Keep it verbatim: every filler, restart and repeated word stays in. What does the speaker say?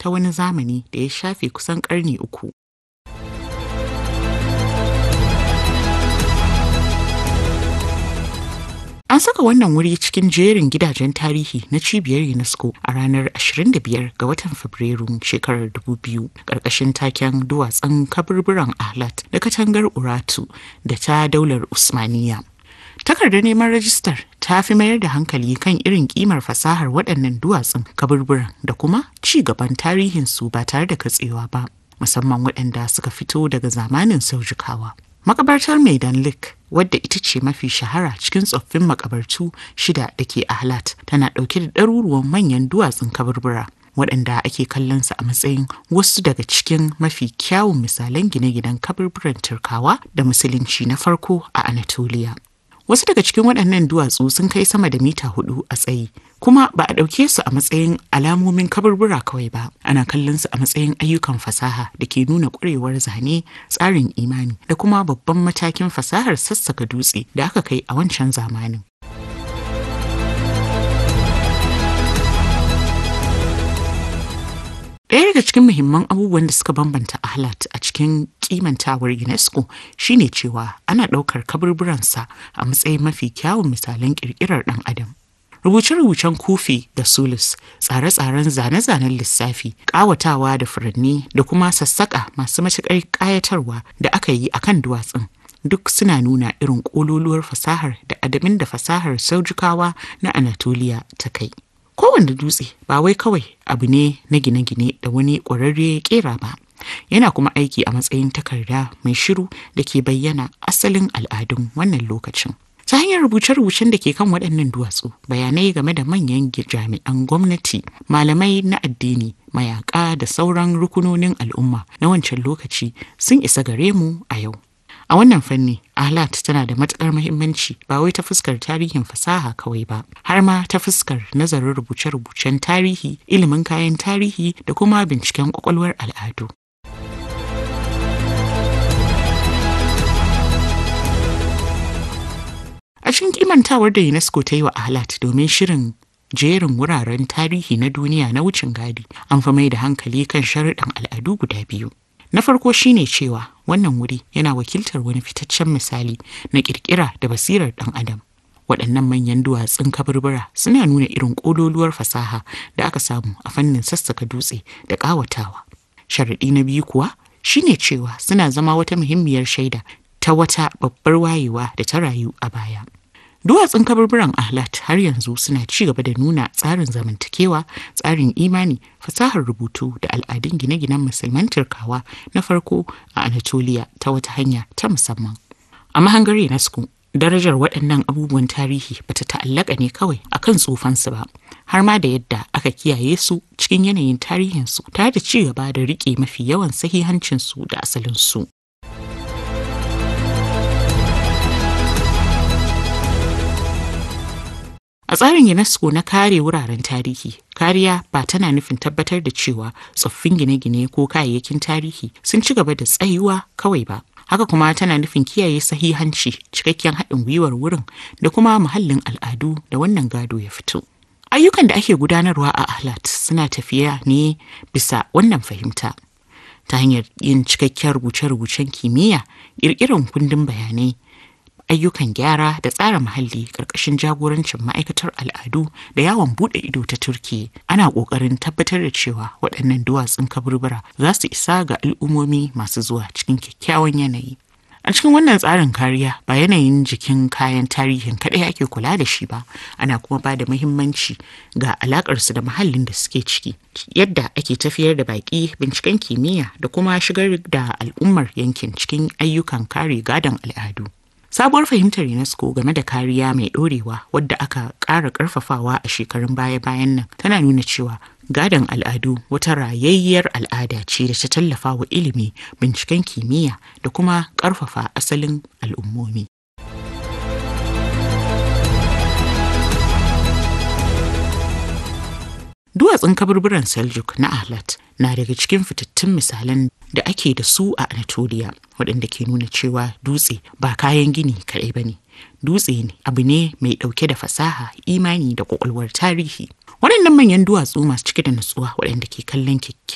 ta wani zamani da ya shafe kusan ƙarni uku. An saka wannan wuri cikin jerin gidajen tarihi na cibiyar UNESCO a ranar ashirin da biyar ga watan Fabrairu shekarar dubu biyu ƙarƙashin taken duwatsun kaburburan Ahlat da katangar Urartu da ta daular Usmaniya. Takardar neman rajistar ta fi mayar da hankali kan irin kimar fasahar waɗannan duwatsun kaburburan da kuma ci gaban tarihinsu ba tare da katsewa ba, musamman waɗanda suka fito daga zamanin Saujukawa. Makabartar Maidanlik, wadda ita ce mafi shahara cikin tsoffin makabartu shida da ke Ahlat, tana ɗauke da ɗaruruwan manyan duwatsun kaburbura waɗanda ake kallon su a matsayin wasu daga cikin mafi kyawun misalan gine-ginen kaburburan Turkawa da Musulunci na farko a Anatolia. Wasu daga cikin waɗannan duwatsu sun kai sama da mita hudu a tsayi, kuma ba a ɗauke su a matsayin alamomin kaburbura kawai ba, ana kallon su a matsayin ayyukan fasaha da ke nuna ƙwarewar zane, tsarin imani da kuma babban matakin fasahar sassaka dutse da aka kai a wancan zamanin. Ɗaya daga cikin muhimman abubuwan da suka bambanta Ahlat a cikin kimantawar UNESCO shine cewa ana ɗaukar kaburburansa a matsayin mafi kyawun misalan ƙirƙirar ɗan adam. Rubuce-rubucen Kufi da Sulus, tsare-tsaren zane-zanen lissafi, ƙawatawa da furanni da kuma sassaƙa masu matuƙar ƙayatarwa da aka yi a kan duwatsun, duk suna nuna irin ƙololuwar fasahar da adamin da fasahar Saujukawa na Anatolia ta kai. Kowane dutse ba wai kawai abu ne na gine-gine da wani ƙwararre ya ƙera ba, yana kuma aiki a matsayin takarda mai shiru da ke bayyana asalin al'adun wannan lokacin. Ta hanyar rubuce-rubucen da ke kan waɗannan duwatsu, bayanai game da manyan jami'an gwamnati, malamai na addini, mayaƙa da sauran rukunonin al'umma na wancan lokaci sun isa gare mu a yau. A wannan fanni, Ahlat tana da matuƙar muhimmanci ba wai ta fuskar tarihin fasaha kawai ba, har ma ta fuskar nazarin rubuce-rubucen tarihi, ilimin kayan tarihi da kuma binciken ƙwaƙwalwar al'adu. A cikin kimantawar da UNESCO ta yi wa Ahlat domin shirin jerin wuraren tarihi na duniya na wucin gadi, an fi mai da hankali kan sharuɗan al'adu guda biyu. Na farko shine cewa wannan wuri yana wakiltar wani fitaccen misali na ƙirƙira da basirar ɗan adam. Waɗannan manyan duwatsun kaburbura suna nuna irin ƙololuwar fasaha da aka samu a fannin sassaka dutse da ƙawatawa. Sharaɗi na biyu kuwa shine cewa suna zama wata muhimmiyar shaida ta wata babbar wayewa da ta rayu a baya. Duwatsun kaburburan Ahlat har yanzu suna ci gaba da nuna tsarin zamantakewa, tsarin imani, fasahar rubutu da al'adun gine-ginen musulman Turkawa na farko a Anatolia ta wata hanya ta musamman. A mahangar UNESCO, darajar waɗannan abubuwan tarihi bata ta'allaka ne kawai akan tsufansu ba, har ma da yadda aka kiyaye su cikin yanayin tarihinsu tare da ci gaba da riƙe mafi yawan sahihancinsu da asalinsu. A tsarin UNESCO na kare wuraren tarihi, kariya ba tana nufin tabbatar da cewa tsoffin gine-gine ko kayayyakin tarihi sun ci gaba da tsayuwa kawai ba. Haka kuma tana nufin kiyaye sahihanci, cikakken haɗin gwiwar wurin da kuma muhallin al'adu da wannan gado ya fito. Ayyukan da ake gudanarwa a Ahlat suna tafiya ne bisa wannan fahimta. Ta hanyar yin cikakken rubuce-rubucen kimiyya, ƙirƙirar kundin bayanai, ayyukan gyara da tsara muhalli ƙarƙashin jagorancin ma'aikatar al'adu da yawon buɗe ido ta Turki, ana ƙoƙarin tabbatar da cewa waɗannan duwatsun kaburbura za su isa ga al'ummomi masu zuwa cikin kyakkyawan yanayi. A cikin wannan tsarin kariya, ba yanayin jikin kayan tarihin kaɗai ake kula da shi ba, ana kuma ba da muhimmanci ga alaƙarsu da muhallin da suke ciki, yadda ake tafiyar da baƙi, binciken kimiyya da kuma shigar da al'ummar yankin cikin ayyukan kare gadon al'adu. Sabuwar fahimtar UNESCO game da kariya mai ɗorewa wadda aka ƙara ƙarfafawa a shekarun baya-bayan nan tana nuna cewa gadon al'adu wata rayayyar al'ada ce da ta tallafa wa ilimi, binciken kimiyya da kuma ƙarfafa asalin al'ummomi. Duwatsun kaburburan Seljuk na Ahlat na daga cikin fitattun misalan da ake da su a Anatolia, waɗanda ke nuna cewa dutse ba kayan gini kaɗai ba ne. Dutse ne abu ne mai ɗauke da fasaha, imani da ƙwaƙwalwar tarihi. Waɗannan manyan duwatsu masu cike da nutsuwa waɗanda ke kallon